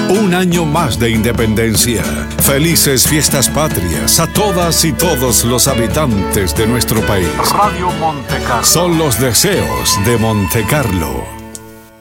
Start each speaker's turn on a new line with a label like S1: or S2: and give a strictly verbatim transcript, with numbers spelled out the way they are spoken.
S1: Un año más de independencia. Felices fiestas patrias a todas y todos los habitantes de nuestro país.
S2: Radio Monte Carlo.
S1: Son los deseos de Monte Carlo.